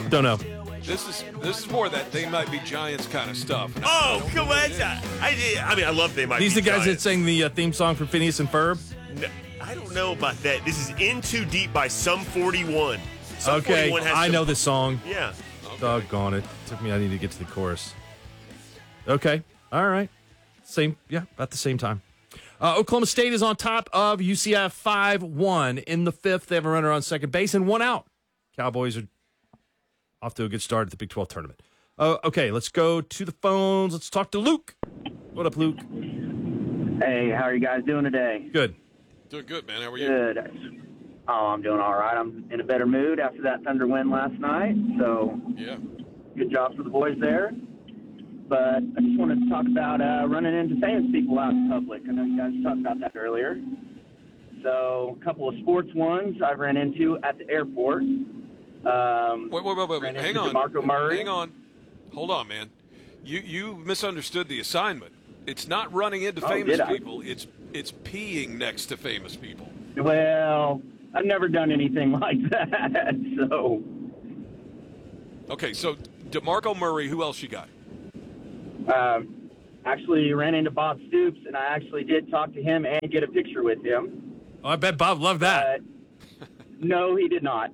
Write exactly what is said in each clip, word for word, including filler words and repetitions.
Don't know. This is this is more that They Might Be Giants kind of stuff. And I Oh, don't come know what on. it is. I, I mean, I love They Might These Be the guys Giants. that sang the uh, theme song for Phineas and Ferb? No, I don't know about that. This is In Too Deep by Sum forty-one. Sum Okay, forty-one has I some- know this song. Yeah. Doggone it. Took me, I need to get to the chorus. Okay, all right. Same, yeah, about the same time. Uh, Oklahoma State is on top of U C F five one in the fifth. They have a runner on second base and one out. Cowboys are off to a good start at the Big twelve tournament. Uh, okay, let's go to the phones. Let's talk to Luke. What up, Luke? Hey, how are you guys doing today? Good. Doing good, man. How are you? Good. Oh, I'm doing all right. I'm in a better mood after that Thunder win last night, so Yeah. good job for the boys there. But I just wanted to talk about uh, running into famous people out in public. I know you guys talked about that earlier. So a couple of sports ones I've ran into at the airport. Um, Wait, wait, wait, wait. ran Hang into on. DeMarco Murray. Hang on. Hold on, man. You you misunderstood the assignment. It's not running into Oh, famous did I? people. It's it's peeing next to famous people. Well, I've never done anything like that, so Okay, so DeMarco Murray. Who else you got? um, actually ran into Bob Stoops, and I actually did talk to him and get a picture with him. Oh, I bet Bob loved that. But no, he did not.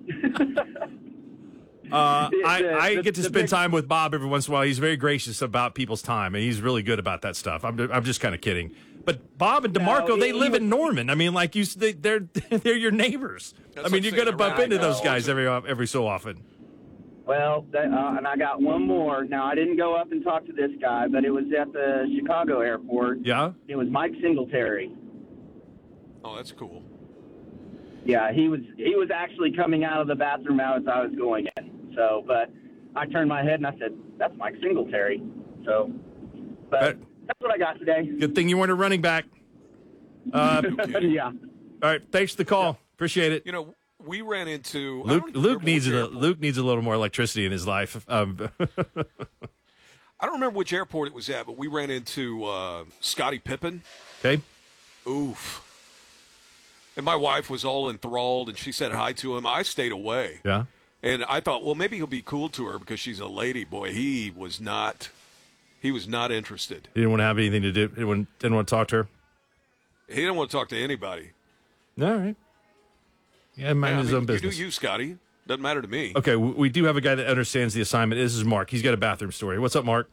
Uh, The- I, the- I the- get to the spend big- time with Bob every once in a while. He's very gracious about people's time, and he's really good about that stuff. I'm, I'm just kind of kidding. But Bob and DeMarco, No, they he- live he in Norman. I mean, like you, they, they're they're your neighbors. That's I mean, what you're I'm going to saying. bump I into know. those guys every every so often. Well, that, uh, and I got one more. Now, I didn't go up and talk to this guy, but it was at the Chicago airport. Yeah. It was Mike Singletary. Oh, that's cool. Yeah, he was he was actually coming out of the bathroom as I was going in. So, but I turned my head and I said, "That's Mike Singletary." So, but But- that's what I got today. Good thing you weren't a running back. Uh, all Yeah. right, thanks for the call. Appreciate it. You know, we ran into I Luke don't Luke remember needs which a airport- Luke needs a little more electricity in his life. Um, I don't remember which airport it was at, but we ran into uh, Scottie Pippen. okay. Oof. And my wife was all enthralled, and she said hi to him. I stayed away. Yeah. And I thought, well, maybe he'll be cool to her because she's a lady. Boy, he was not. He was not interested. He didn't want to have anything to do. He didn't, didn't want to talk to her. He didn't want to talk to anybody. All right. Yeah, mind Yeah, I his mean, own you business. do you, Scotty. Doesn't matter to me. Okay, we, we do have a guy that understands the assignment. This is Mark. He's got a bathroom story. What's up, Mark?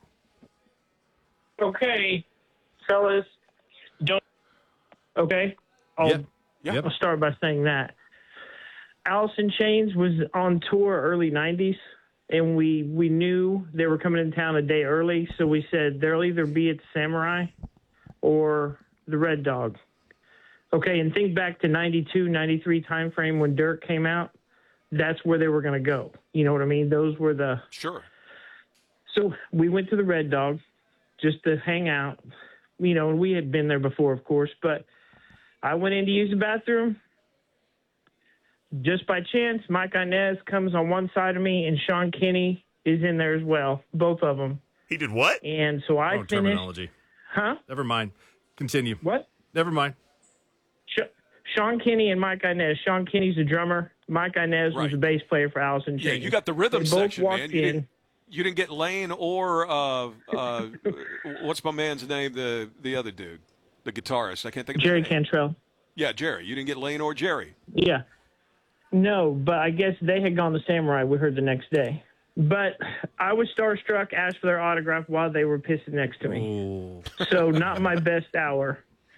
Okay, fellas, don't. Okay, I'll, Yep. Yeah. Yep. I'll start by saying that Alice in Chains was on tour early nineties, and we we knew they were coming in town a day early, so we said they'll either be at the Samurai or the Red Dog. Okay, and think back to ninety-two, ninety-three time frame when Dirk came out. That's where they were going to go. You know what I mean? Those were the. Sure. So we went to the Red Dog just to hang out, you know, and we had been there before, of course, but I went in to use the bathroom. Just by chance, Mike Inez comes on one side of me, and Sean Kinney is in there as well, both of them. He did what? And so I Wrong finished. terminology. Huh? Never mind. Continue. What? Never mind. Sh- Sean Kinney and Mike Inez. Sean Kinney's the drummer. Mike Inez Right. was the bass player for Alice in Yeah, Chains. you got the rhythm They both section, walked man. You in. didn't, you didn't get Lane or uh, uh, what's my man's name? The the other dude, the guitarist. I can't think of Jerry his name. Cantrell. Yeah, Jerry. You didn't get Lane or Jerry. Yeah. No, but I guess they had gone to Samurai. We heard the next day. But I was starstruck, asked for their autograph while they were pissing next to me. Oh. So not my best hour.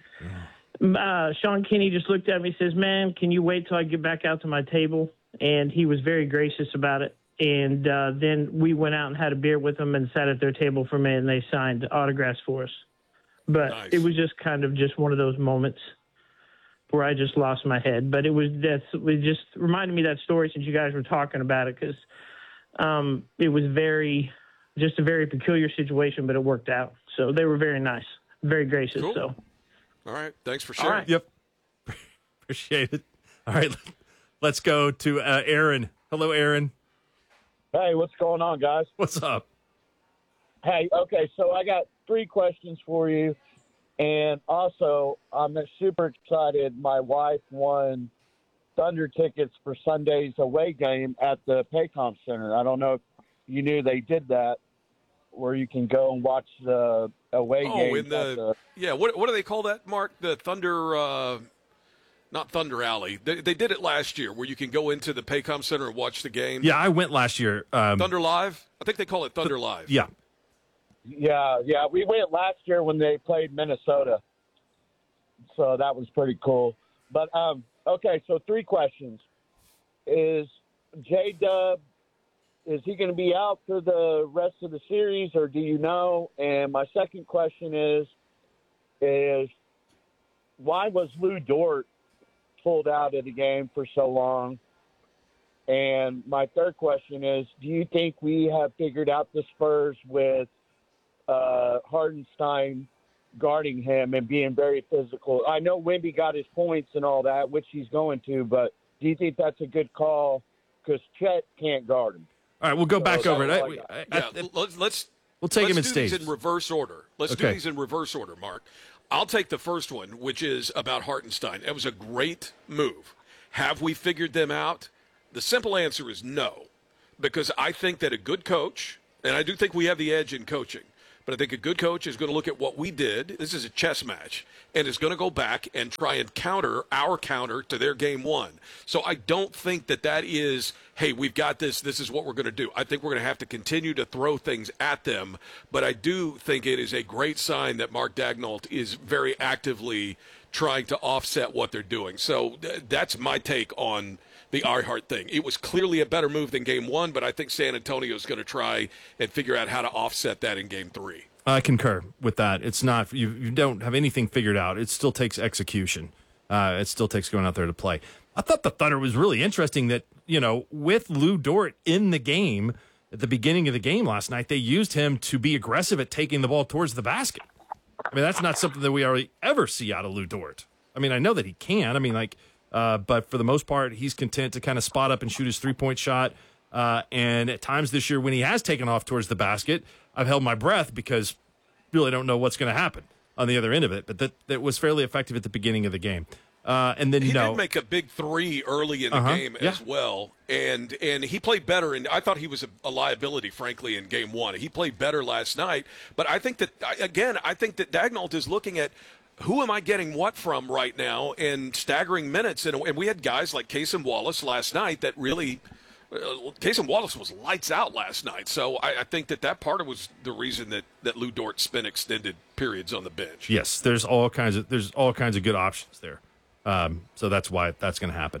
Uh, Sean Kinney just looked at me and says, man, can you wait till I get back out to my table? And he was very gracious about it. And uh, then we went out and had a beer with them and sat at their table for a minute, and they signed autographs for us. But Nice. it was just kind of just one of those moments where I just lost my head. But it was that's it just reminded me of that story since you guys were talking about it, because um, it was very just a very peculiar situation, but it worked out. So they were very nice, very gracious. Cool. So All right. Thanks for All sharing. right. Yep. Appreciate it. All right. Let's go to uh, Aaron. Hello, Aaron. Hey, what's going on, guys? What's up? Hey, okay, so I got three questions for you. And also, I'm super excited. My wife won Thunder tickets for Sunday's away game at the Paycom Center. I don't know if you knew they did that, where you can go and watch the away Oh, game. in the, the yeah. What what do they call that, Mark? The Thunder, uh, not Thunder Alley. They, they did it last year, where you can go into the Paycom Center and watch the game. Yeah, I went last year. Um, Thunder Live. I think they call it Thunder Live. yeah. Yeah, yeah. We went last year when they played Minnesota. So that was pretty cool. But, um, okay, so three questions. Is J-Dub, is he going to be out for the rest of the series, or do you know? And my second question is, is why was Lou Dort pulled out of the game for so long? And my third question is, do you think we have figured out the Spurs with uh, Hartenstein guarding him and being very physical? I know Wemby got his points and all that, which he's going to, but do you think that's a good call? Because Chet can't guard him. All right, we'll go back So over it. that's I- all I got. I- Yeah, I- let's let's we'll take let's him in do stages. these in reverse order. Let's do Okay. these in reverse order, Mark. I'll take the first one, which is about Hartenstein. It was a great move. Have we figured them out? The simple answer is no, because I think that a good coach, and I do think we have the edge in coaching, but I think a good coach is going to look at what we did. This is a chess match, and is going to go back and try and counter our counter to their game one. So I don't think that that is, hey, we've got this, this is what we're going to do. I think we're going to have to continue to throw things at them, but I do think it is a great sign that Mark Daigneault is very actively trying to offset what they're doing. So th- that's my take on the Iheart thing. It was clearly a better move than game one, but I think San Antonio is going to try and figure out how to offset that in game three. I concur with that. It's not you. You don't have anything figured out. It still takes execution. Uh, it still takes going out there to play. I thought the Thunder was really interesting that you know with Lou Dort in the game at the beginning of the game last night, they used him to be aggressive at taking the ball towards the basket. I mean, that's not something that we already ever see out of Lou Dort. I mean, I know that he can. I mean, like, uh, but for the most part, he's content to kind of spot up and shoot his three point shot. Uh, and at times this year, when he has taken off towards the basket, I've held my breath because really don't know what's going to happen on the other end of it. But that, that was fairly effective at the beginning of the game. Uh, and then, He you know, did make a big three early in the Uh-huh, game yeah. as well, and and he played better. And I thought he was a, a liability, frankly, in game one. He played better last night, but I think that I- again, I think that Daigneault is looking at who am I getting what from right now, and staggering minutes. And, and we had guys like Cason Wallace last night that really. Uh, Cason Wallace was lights out last night, so I, I think that that part of was the reason that, that Lou Dort spent extended periods on the bench. yes, there's all kinds of there's all kinds of good options there. Um, so that's why that's going to happen.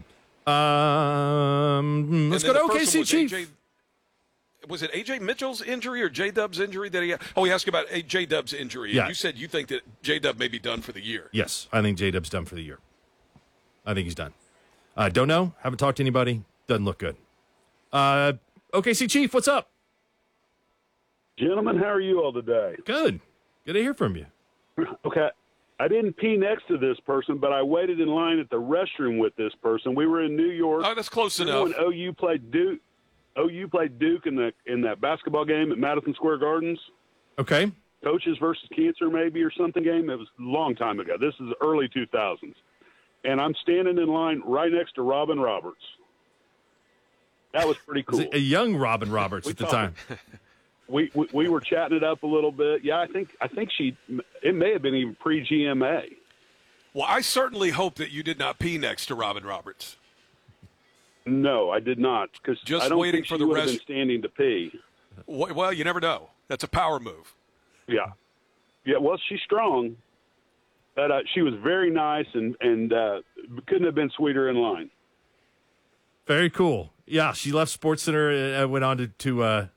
Um, let's And go then to the O K first C one was Chief. A J Was it A J Mitchell's injury or J Dub's injury that he had? Oh, he asked about J Dub's injury. Yeah. You said you think that J Dub may be done for the year. Yes, I think J Dub's done for the year. I think he's done. Uh, don't know. Haven't talked to anybody. Doesn't look good. Uh, O K C Chief, what's up? Gentlemen, how are you all today? Good. Good to hear from you. Okay. I didn't pee next to this person, but I waited in line at the restroom with this person. We were in New York. Oh, that's close Remember enough. when O U played Duke? O U played Duke in the in that basketball game at Madison Square Gardens. Okay. Coaches versus Cancer, maybe, or something game. It was a long time ago. This is early two thousands. And I'm standing in line right next to Robin Roberts. That was pretty cool. Was it a young Robin Roberts We at the talked- time. We, we we were chatting it up a little bit. Yeah, I think I think she. It may have been even pre G M A. Well, I certainly hope that you did not pee next to Robin Roberts. No, I did not, because Just I don't waiting think for she the would have rest- been standing to pee. Well, you never know. That's a power move. Yeah, yeah. Well, she's strong, but uh, she was very nice and and uh, couldn't have been sweeter in line. Very cool. Yeah, she left Sports Center and uh, went on to to, uh,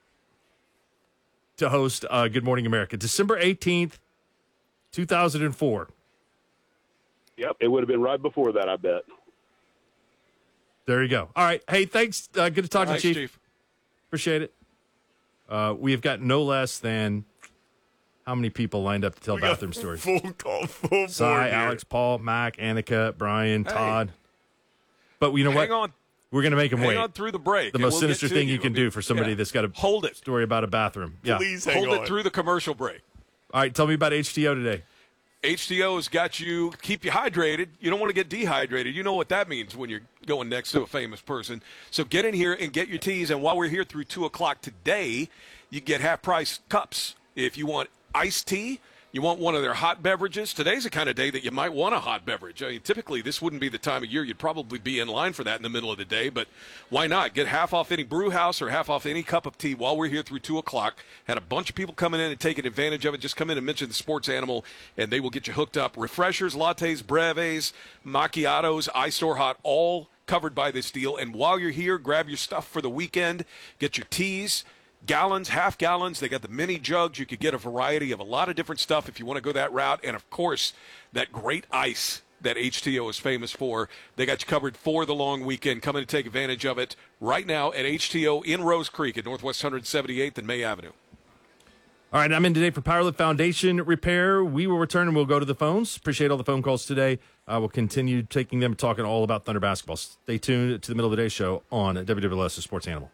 to host uh, Good Morning America. December eighteenth, two thousand four. Yep, it would have been right before that, I bet. There you go. All right. Hey, thanks. Uh, good to talk Thanks, to you, Chief. Chief. Appreciate it. Uh, we have got no less than how many people lined up to tell bathroom stories? Full call, full Cy, board here. Alex, Paul, Mac, Annika, Brian, Hey. Todd. But you know Hang what? on. We're going to make them Hang wait. on through the break. The and most we'll sinister get to thing you you can I mean, do for somebody yeah. that's got a Hold it. story about a bathroom. Yeah. Please hang Hold on. it through the commercial break. All right. Tell me about H T O today. H T O has got you, keep you hydrated. You don't want to get dehydrated. You know what that means when you're going next to a famous person. So get in here and get your teas. And while we're here through two o'clock today, you get half-price cups. If you want iced tea, you want one of their hot beverages, today's the kind of day that you might want a hot beverage. I mean, typically, this wouldn't be the time of year. You'd probably be in line for that in the middle of the day, but why not? Get half off any brew house or half off any cup of tea while we're here through two o'clock. Had a bunch of people coming in and taking advantage of it. Just come in and mention the Sports Animal, and they will get you hooked up. Refreshers, lattes, breves, macchiatos, iStore Hot, all covered by this deal. And while you're here, grab your stuff for the weekend. Get your teas. Gallons, half gallons. They got the mini jugs. You could get a variety of a lot of different stuff if you want to go that route. And, of course, that great ice that H T O is famous for. They got you covered for the long weekend. Come in and take advantage of it right now at H T O in Rose Creek at Northwest one hundred seventy-eighth and May Avenue. All right, I'm in today for PowerLift Foundation Repair. We will return and we'll go to the phones. Appreciate all the phone calls today. I will continue taking them, talking all about Thunder basketball. Stay tuned to the Middle of the Day show on W W L S, the Sports Animal.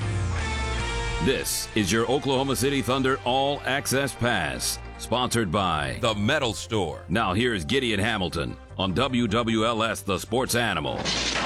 This is your Oklahoma City Thunder All Access Pass, sponsored by The Metal Store. Now here's Gideon Hamilton on W W L S, the Sports Animal.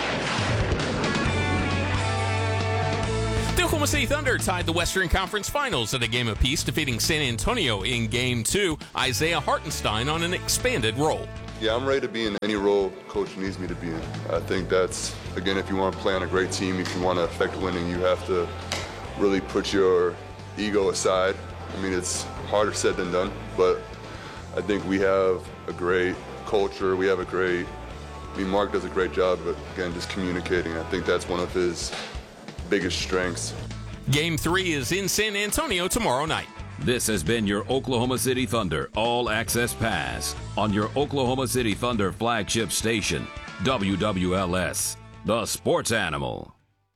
The Oklahoma City Thunder tied the Western Conference Finals at a game apiece, defeating San Antonio in Game two. Isaiah Hartenstein on an expanded role. Yeah, I'm ready to be in any role Coach needs me to be in. I think that's, again, if you want to play on a great team, if you want to affect winning, you have to really put your ego aside. I mean, it's harder said than done, but I think we have a great culture. We have a great, I mean, Mark does a great job, but again, just communicating. I think that's one of his biggest strengths. Game three is in San Antonio tomorrow night. This has been your Oklahoma City Thunder All Access Pass on your Oklahoma City Thunder flagship station, W W L S, the Sports Animal.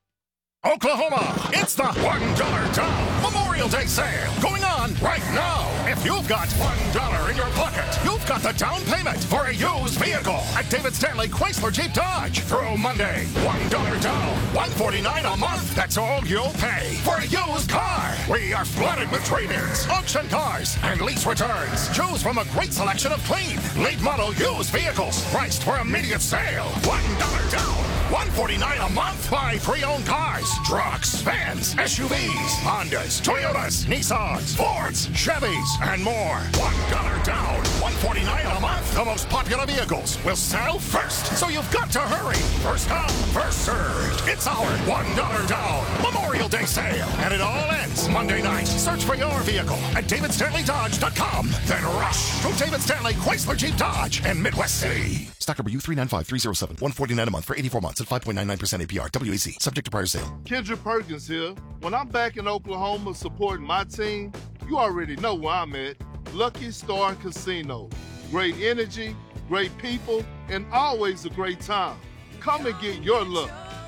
Oklahoma, it's the one dollar down Memorial Day sale going on right now. If you've got one dollar in your pocket, you've got the down payment for a used vehicle at David Stanley Chrysler Jeep Dodge. Through Monday, one dollar down, one forty-nine a month. That's all you'll pay for a used car. We are flooded with trade-ins, auction cars, and lease returns. Choose from a great selection of clean, late model used vehicles priced for immediate sale. one dollar down, one forty-nine a month. Buy pre-owned cars, trucks, vans, S U Vs, Hondas, Toyotas, Nissans, Fords, Chevys, and more. one dollar down, one forty-nine a month. The most popular vehicles will sell first, so you've got to hurry. First come, first served. It's our one dollar down Memorial Day sale, and it all ends Monday night. Search for your vehicle at david stanley dodge dot com. Then rush to David Stanley Chrysler Jeep Dodge in Midwest City. Stock number U three nine five three zero seven, one forty-nine a month for eighty-four months at five point nine nine percent A P R. W A C, subject to prior sale. Kendrick Perkins here. When I'm back in Oklahoma supporting my team, you already know where I'm at. Lucky Star Casino. Great energy, great people, and always a great time. Come and get your look.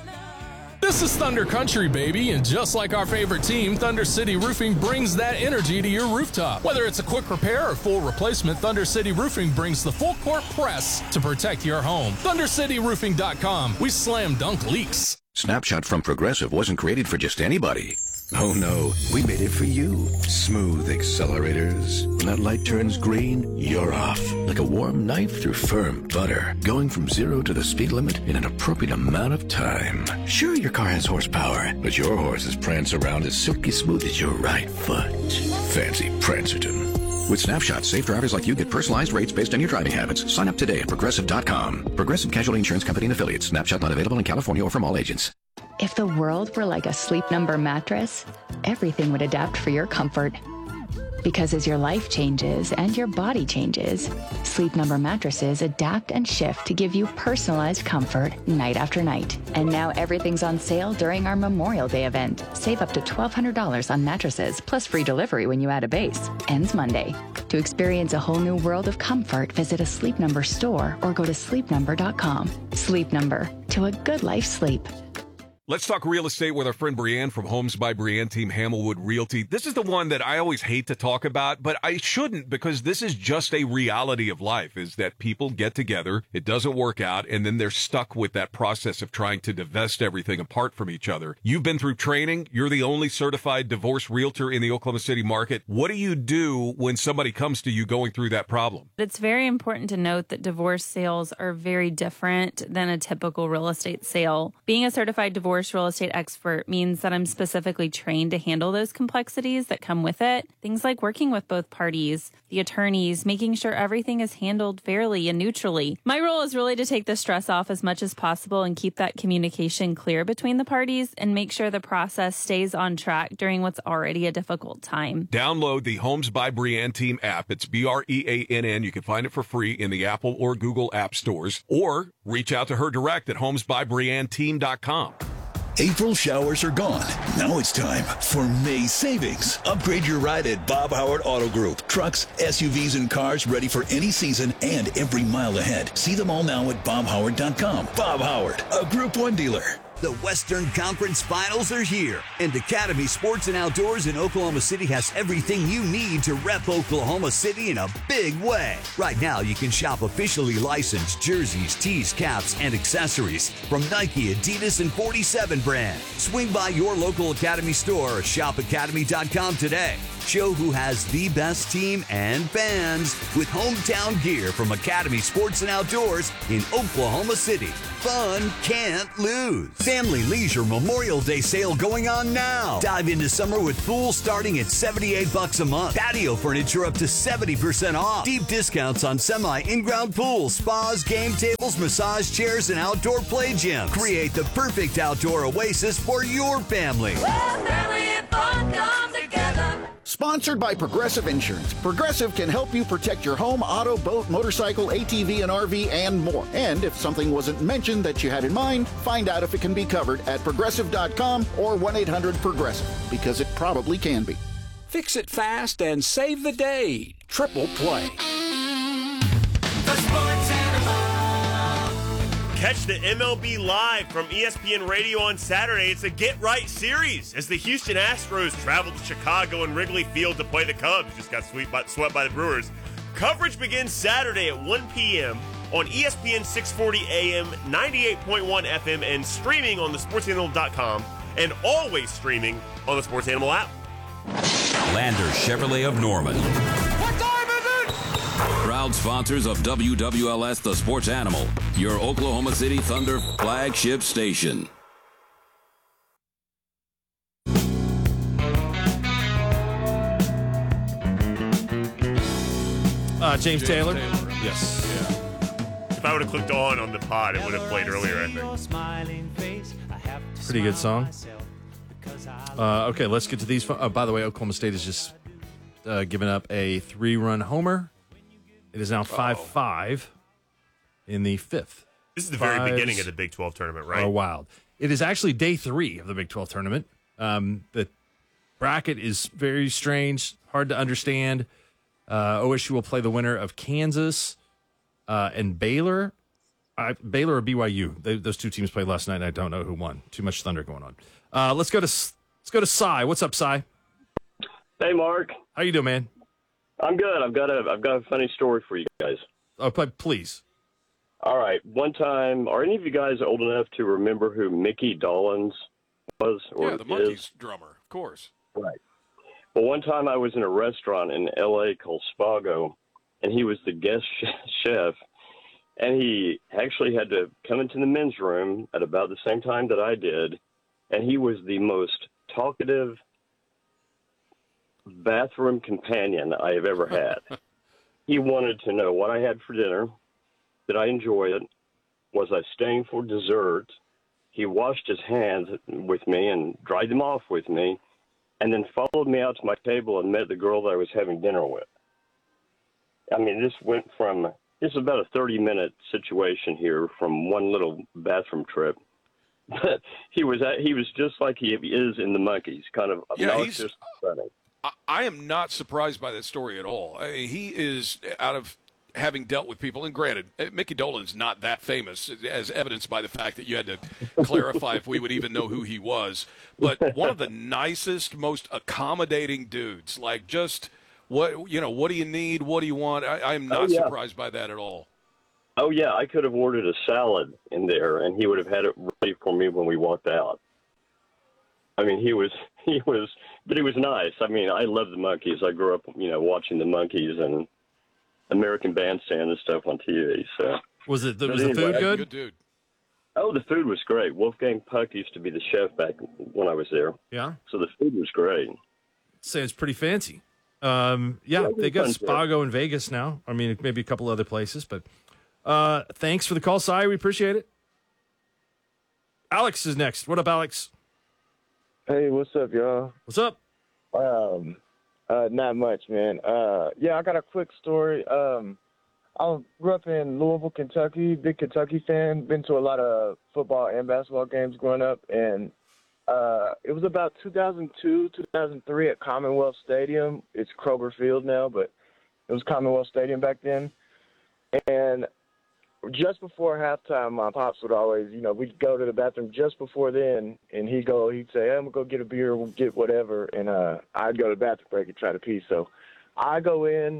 This is Thunder Country, baby, and just like our favorite team, Thunder City Roofing brings that energy to your rooftop. Whether it's a quick repair or full replacement, Thunder City Roofing brings the full court press to protect your home. thunder city roofing dot com. We slam dunk leaks. Snapshot from Progressive wasn't created for just anybody. Oh no, we made it for you. Smooth accelerators. When that light turns green, you're off. Like a warm knife through firm butter. Going from zero to the speed limit in an appropriate amount of time. Sure, your car has horsepower, but your horses prance around as silky smooth as your right foot. Fancy Prancerton. With Snapshot, safe drivers like you get personalized rates based on your driving habits. Sign up today at progressive dot com. Progressive Casualty Insurance Company and Affiliates. Snapshot not available in California or from all agents. If the world were like a Sleep Number mattress, everything would adapt for your comfort. Because as your life changes and your body changes, Sleep Number mattresses adapt and shift to give you personalized comfort night after night. And now everything's on sale during our Memorial Day event. Save up to twelve hundred dollars on mattresses, plus free delivery when you add a base. Ends Monday. To experience a whole new world of comfort, visit a Sleep Number store or go to sleep number dot com. Sleep Number, to a good life sleep. Let's talk real estate with our friend Brianne from Homes by Brianne Team Hamilwood Realty. This is the one that I always hate to talk about, but I shouldn't, because this is just a reality of life, is that people get together, it doesn't work out, and then they're stuck with that process of trying to divest everything apart from each other. You've been through training. You're the only certified divorce realtor in the Oklahoma City market. What do you do when somebody comes to you going through that problem? It's very important to note that divorce sales are very different than a typical real estate sale. Being a certified divorce real estate expert means that I'm specifically trained to handle those complexities that come with it. Things like working with both parties, the attorneys, making sure everything is handled fairly and neutrally. My role is really to take the stress off as much as possible and keep that communication clear between the parties and make sure the process stays on track during what's already a difficult time. Download the Homes by Brianne Team app. It's B R E A N N. You can find it for free in the Apple or Google app stores, or reach out to her direct at homes by brianne team dot com. April showers are gone. Now it's time for May savings. Upgrade your ride at Bob Howard Auto Group. Trucks, S U Vs, and cars ready for any season and every mile ahead. See them all now at bob howard dot com. Bob Howard, a Group one dealer. The Western Conference Finals are here, and Academy Sports and Outdoors in Oklahoma City has everything you need to rep Oklahoma City in a big way. Right now, you can shop officially licensed jerseys, tees, caps, and accessories from Nike, Adidas, and forty-seven brand. Swing by your local Academy store or shop academy dot com today. Show who has the best team and fans with hometown gear from Academy Sports and Outdoors in Oklahoma City. Fun can't lose. Family Leisure Memorial Day sale going on now. Dive into summer with pools starting at seventy-eight bucks a month. Patio furniture up to seventy percent off. Deep discounts on semi in-ground pools, spas, game tables, massage chairs, and outdoor play gyms. Create the perfect outdoor oasis for your family. Well, family and fun come together. Sponsored by Progressive Insurance. Progressive can help you protect your home, auto, boat, motorcycle, A T V, and R V, and more. And if something wasn't mentioned that you had in mind, find out if it can be covered at progressive dot com or one eight hundred progressive, because it probably can be. Fix it fast and save the day. Triple Play. Catch the M L B live from E S P N Radio on Saturday. It's a Get Right series as the Houston Astros travel to Chicago and Wrigley Field to play the Cubs. Just got swept by, swept by the Brewers. Coverage begins Saturday at one p.m. on E S P N six forty A M, ninety-eight point one F M, and streaming on the sports animal dot com, and always streaming on the Sports Animal app. Lander Chevrolet of Norman. Proud sponsors of W W L S The Sports Animal, your Oklahoma City Thunder flagship station. Uh, James, James Taylor. Taylor. Yes. Yeah. If I would have clicked on on the pod, it would have played earlier, I think. Pretty good song. Uh, okay, let's get to these. Uh, by the way, Oklahoma State has just uh, given up a three-run homer. It is now five five in the fifth. This is the Fives very beginning of the Big twelve tournament, right? Are wild. It is actually day three of the Big twelve tournament. Um, the bracket is very strange, hard to understand. Uh, O S U will play the winner of Kansas uh, and Baylor. I, Baylor or B Y U. They, those two teams played last night, and I don't know who won. Too much thunder going on. Uh, let's go to let's go to Cy. What's up, Cy? Hey, Mark. How you doing, man? I'm good. I've got a I've got a funny story for you guys. Oh, please. All right. One time, are any of you guys old enough to remember who Mickey Dolenz was? Or yeah, the is? Monkees drummer, of course. Right. Well, one time I was in a restaurant in L A called Spago, and he was the guest chef, and he actually had to come into the men's room at about the same time that I did, and he was the most talkative bathroom companion I have ever had. He wanted to know what I had for dinner. Did I enjoy it? Was I staying for dessert? He washed his hands with me and dried them off with me, and then followed me out to my table and met the girl that I was having dinner with. I mean, this went from, this is about a thirty-minute situation here from one little bathroom trip. But he was he was just like he is in the Monkees, kind of obnoxious. Yeah, I, I am not surprised by that story at all. I mean, he is out of having dealt with people, and granted, Mickey Dolenz not that famous, as evidenced by the fact that you had to clarify if we would even know who he was, but one of the nicest, most accommodating dudes. Like, just what you know, what do you need? What do you want? I, I'm not Oh, yeah. surprised by that at all. Oh, yeah, I could have ordered a salad in there, and he would have had it ready for me when we walked out. I mean, he was, he was, but he was nice. I mean, I love the Monkees. I grew up, you know, watching the Monkees and American Bandstand and stuff on T V. So Was it? Was But the anyway, food I- good? Good dude. Oh, the food was great. Wolfgang Puck used to be the chef back when I was there. Yeah. So the food was great. Say it's pretty fancy. Um, yeah, Yeah, it was they got fun, too. Spago in Vegas now. I mean, maybe a couple other places, but uh, thanks for the call, Si. We appreciate it. Alex is next. What up, Alex? Hey, what's up, y'all? What's up? Um, uh, not much, man. Uh, yeah, I got a quick story. Um, I grew up in Louisville, Kentucky. Big Kentucky fan. Been to a lot of football and basketball games growing up, and uh, it was about two thousand two, two thousand three at Commonwealth Stadium. It's Kroger Field now, but it was Commonwealth Stadium back then. And just before halftime, my pops would always, you know, we'd go to the bathroom just before then, and he'd go, he'd say, hey, I'm going to go get a beer, we'll get whatever, and uh, I'd go to the bathroom break and try to pee. So I go in,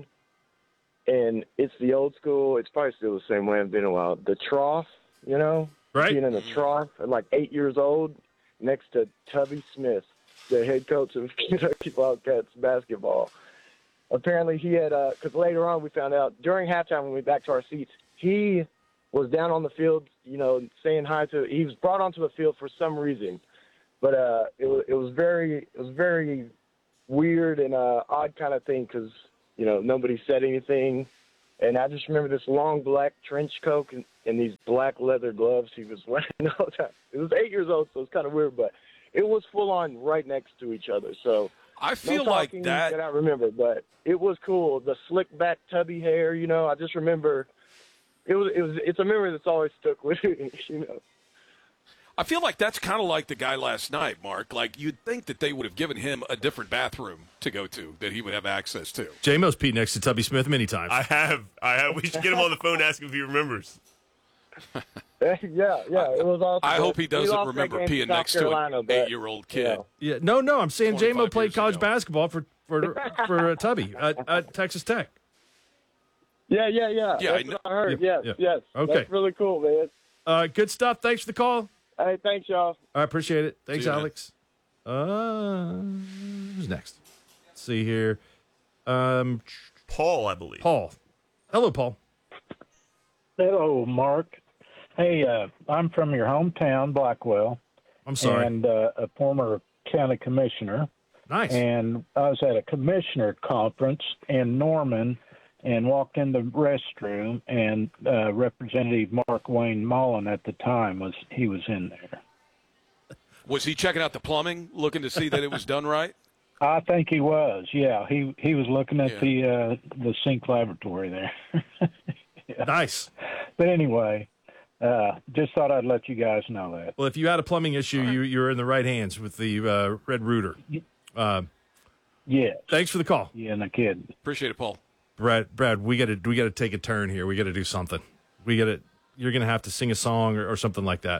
and it's the old school, it's probably still the same way, it's been a while, the trough, you know? Right. Being in the trough at like eight years old next to Tubby Smith, the head coach of Kentucky Wildcats basketball. Apparently he had, because uh, later on we found out, during halftime when we went back to our seats, he was down on the field, you know, saying hi to. He was brought onto the field for some reason, but uh, it was it was very it was very weird and uh, odd kind of thing because you know nobody said anything, and I just remember this long black trench coat and, and these black leather gloves he was wearing all the time. It was eight years old, so it's kind of weird, but it was full on right next to each other. So I feel no like talking that. that I remember, but it was cool. The slick back tubby hair, you know, I just remember. It was, it was, it's a memory that's always stuck with me, you know. I feel like that's kind of like the guy last night, Mark. Like, you'd think that they would have given him a different bathroom to go to that he would have access to. J-Mo's peed next to Tubby Smith many times. I have. I have. We should get him on the phone and ask him if he remembers. yeah, yeah, it was awesome. I hope he doesn't lost that remember game peeing South next to Carolina, an but, eight-year-old kid. you know. Yeah, no, no, I'm saying J-Mo twenty-five played years college ago. basketball for for for uh, Tubby at, at Texas Tech. Yeah, yeah, yeah. Yeah, That's I know. what I heard. Yeah, yes, yeah. yes. Okay. That's really cool, man. Uh, good stuff. Thanks for the call. Hey, thanks, y'all. I appreciate it. Thanks, See you, man. Alex. Uh, who's next? Let's see here. Um, Paul, I believe. Paul. Hello, Paul. Hello, Mark. Hey, uh, I'm from your hometown, Blackwell. I'm sorry. And uh, a former county commissioner. Nice. And I was at a commissioner conference in Norman and walked in the restroom, and uh, Representative Mark Wayne Mullen at the time was he was in there. Was he checking out the plumbing, looking to see that it was done right? I think he was. Yeah, he he was looking at Yeah. the uh, the sink lavatory there. Yeah. Nice. But anyway, uh, just thought I'd let you guys know that. Well, if you had a plumbing issue, you you're in the right hands with the uh, Red Rooter. Uh, Yeah. thanks for the call. Yeah, no kidding. Appreciate it, Paul. Brad, Brad, we got to we got to take a turn here. We got to do something. We got to. You're gonna have to sing a song or, or something like that.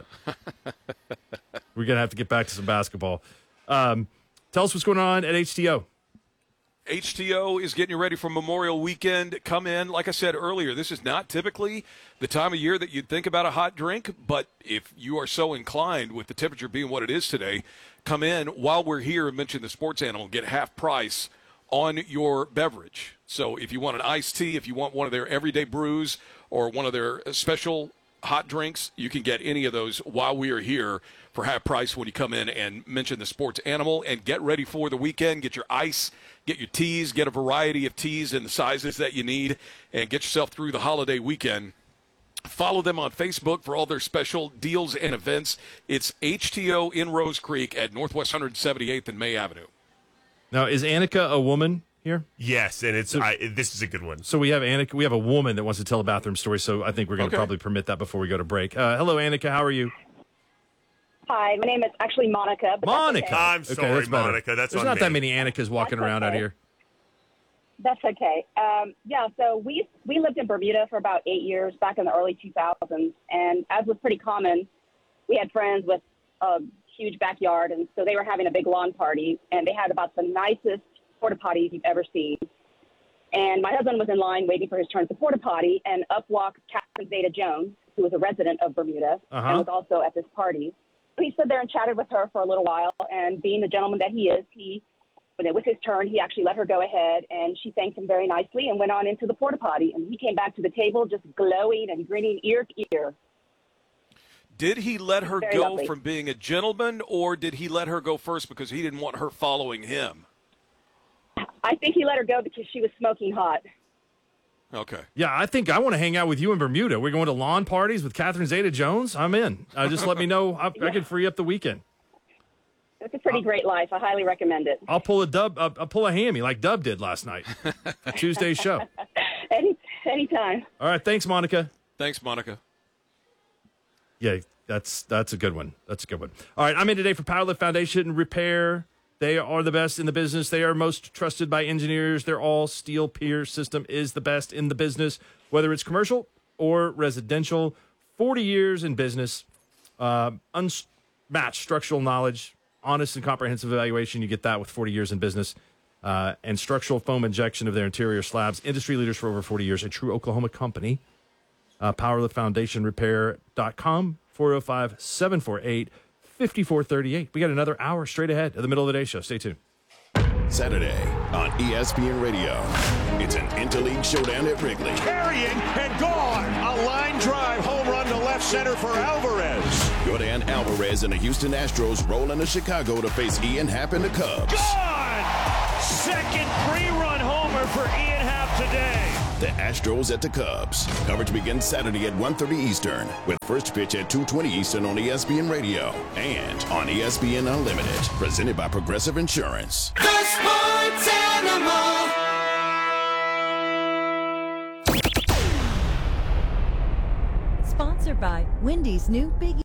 We're gonna have to get back to some basketball. Um, tell us what's going on at H T O. H T O is getting you ready for Memorial Weekend. Come in. Like I said earlier, this is not typically the time of year that you'd think about a hot drink, but if you are so inclined with the temperature being what it is today, come in while we're here and mention the Sports Animal. Get half price on your beverage. So if you want an iced tea, if you want one of their everyday brews or one of their special hot drinks, you can get any of those while we are here for half price when you come in and mention the Sports Animal. And get ready for the weekend. Get your ice, get your teas, get a variety of teas in the sizes that you need, and get yourself through the holiday weekend. Follow them on Facebook for all their special deals and events. It's H T O in Rose Creek at Northwest one seventy-eighth and May Avenue. Now, is Annika a woman here? Yes, and it's I, this is a good one. So we have Annika. We have a woman that wants to tell a bathroom story. So I think we're going to Okay. probably permit that before we go to break. Uh, hello, Annika. How are you? Hi, my name is actually Monica. But Monica. That's okay. I'm Okay, sorry, that's better. Monica. That's There's on not me. that many Annikas walking That's around out okay. here. That's okay. Um, yeah, so we we lived in Bermuda for about eight years back in the early two thousands, and as was pretty common, we had friends with a huge backyard, and so they were having a big lawn party, and they had about the nicest porta potties you've ever seen. And my husband was in line waiting for his turn at the porta potty, and up walked Catherine Zeta-Jones, who was a resident of Bermuda Uh-huh. and was also at this party. So he stood there and chatted with her for a little while, and being the gentleman that he is, he, when it was his turn, he actually let her go ahead, and she thanked him very nicely and went on into the porta potty. And he came back to the table just glowing and grinning ear to ear. Did he let her Very go lovely. from being a gentleman, or did he let her go first because he didn't want her following him? I think he let her go because she was smoking hot. Okay. Yeah, I think I want to hang out with you in Bermuda. We're going to lawn parties with Catherine Zeta-Jones. I'm in. Uh, just let me know. I, I can free up the weekend. It's a pretty great life. I highly recommend it. I'll pull a dub. Uh, I'll pull a hammy like Dub did last night. Tuesday's show. Any anytime. All right. Thanks, Monica. Thanks, Monica. Yeah, that's that's a good one. That's a good one. All right, I'm in today for Powerlift Foundation Repair. They are the best in the business. They are most trusted by engineers. Their all-steel pier system is the best in the business, whether it's commercial or residential. forty years in business, uh, unmatched structural knowledge, honest and comprehensive evaluation. You get that with forty years in business. Uh, and structural foam injection of their interior slabs. Industry leaders for over forty years. A true Oklahoma company. Uh, Powerlift Foundation Repair dot com, four oh five, seven four eight, five four three eight. We got another hour straight ahead of the Middle of the Day show. Stay tuned. Saturday on E S P N Radio. It's an interleague showdown at Wrigley. Carrying and gone. A line drive home run to left center for Alvarez. Jordan Alvarez and the Houston Astros roll into Chicago to face Ian Happ and the Cubs. Gone! Second three-run homer for Ian Happ today. The Astros at the Cubs. Coverage begins Saturday at one thirty Eastern with first pitch at two twenty Eastern on E S P N Radio and on E S P N Unlimited. Presented by Progressive Insurance. The Sports Animal. Sponsored by Wendy's new Big.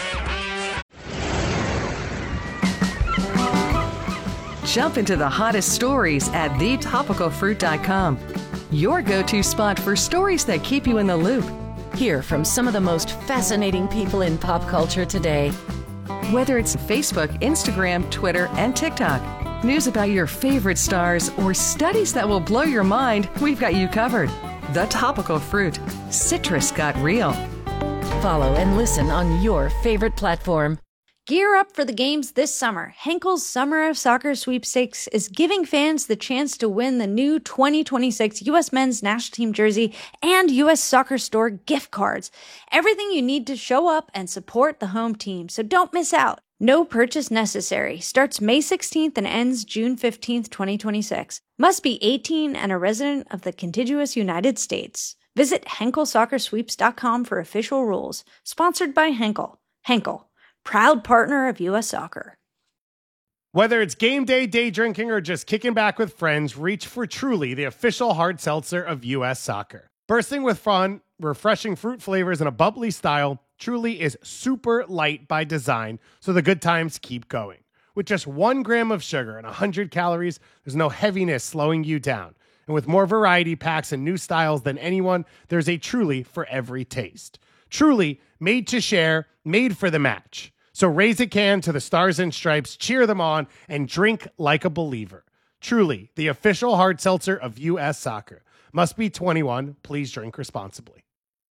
Jump into the hottest stories at the topical fruit dot com. Your go-to spot for stories that keep you in the loop. Hear from some of the most fascinating people in pop culture today. Whether it's Facebook, Instagram, Twitter, and TikTok, news about your favorite stars, or studies that will blow your mind, we've got you covered. The Topical Fruit. Citrus got real. Follow and listen on your favorite platform. Gear up for the games this summer. Henkel's Summer of Soccer Sweepstakes is giving fans the chance to win the new twenty twenty-six U S Men's National Team jersey and U S Soccer Store gift cards. Everything you need to show up and support the home team, so don't miss out. No purchase necessary. Starts May sixteenth and ends June fifteenth, twenty twenty-six. Must be eighteen and a resident of the contiguous United States. Visit Henkel Soccer Sweeps dot com for official rules. Sponsored by Henkel. Henkel. Proud partner of U S Soccer. Whether it's game day, day drinking, or just kicking back with friends, reach for Truly, the official hard seltzer of U S Soccer. Bursting with fun, refreshing fruit flavors, and a bubbly style, Truly is super light by design, so the good times keep going. With just one gram of sugar and one hundred calories, there's no heaviness slowing you down. And with more variety packs and new styles than anyone, there's a Truly for every taste. Truly, made to share, made for the match. So raise a can to the Stars and Stripes, cheer them on, and drink like a believer. Truly, the official hard seltzer of U S Soccer. Must be twenty-one. Please drink responsibly.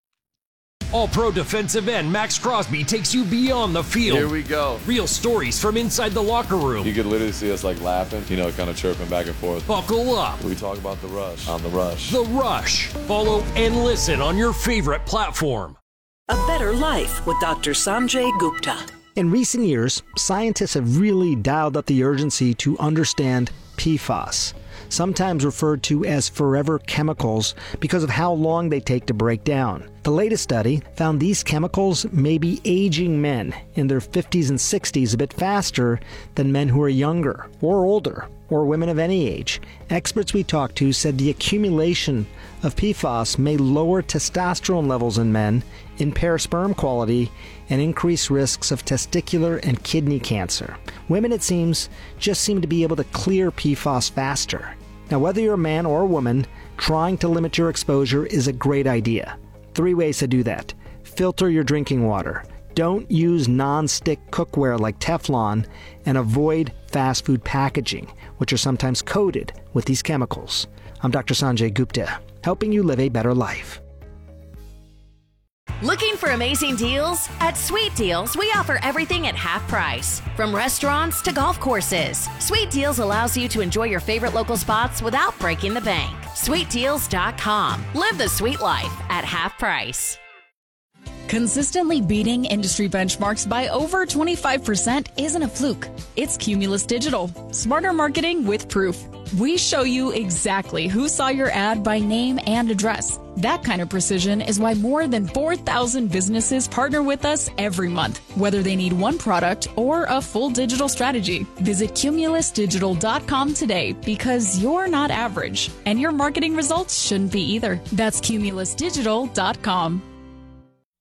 All-Pro defensive end Max Crosby takes you beyond the field. Here we go. Real stories from inside the locker room. You could literally see us like laughing, you know, kind of chirping back and forth. Buckle up. We talk about The Rush on The Rush. The Rush. Follow and listen on your favorite platform. A Better Life with Doctor Sanjay Gupta. In recent years, scientists have really dialed up the urgency to understand P FAS, sometimes referred to as forever chemicals because of how long they take to break down. The latest study found these chemicals may be aging men in their fifties and sixties a bit faster than men who are younger or older or women of any age. Experts we talked to said the accumulation of P FAS may lower testosterone levels in men, impair sperm quality, and increase risks of testicular and kidney cancer. Women, it seems, just seem to be able to clear P FAS faster. Now, whether you're a man or a woman, trying to limit your exposure is a great idea. Three ways to do that. Filter your drinking water. Don't use non-stick cookware like Teflon, and avoid fast food packaging, which are sometimes coated with these chemicals. I'm Doctor Sanjay Gupta, helping you live a better life. Looking for amazing deals? At Sweet Deals, we offer everything at half price. From restaurants to golf courses, Sweet Deals allows you to enjoy your favorite local spots without breaking the bank. sweet deals dot com. Live the sweet life at half price. Consistently beating industry benchmarks by over twenty-five percent isn't a fluke. It's Cumulus Digital. Smarter marketing with proof. We show you exactly who saw your ad by name and address. That kind of precision is why more than four thousand businesses partner with us every month, whether they need one product or a full digital strategy. Visit cumulus digital dot com today, because you're not average, and your marketing results shouldn't be either. That's cumulus digital dot com.